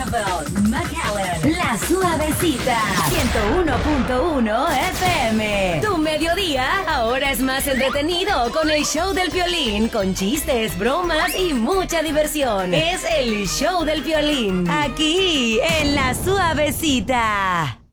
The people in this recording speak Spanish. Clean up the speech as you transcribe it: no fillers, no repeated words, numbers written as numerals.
Campbell, McAllen, La Suavecita, 101.1 FM. Tu mediodía ahora es más entretenido con el show del Piolín, con chistes, bromas y mucha diversión. Es el show del Piolín, aquí en La Suavecita.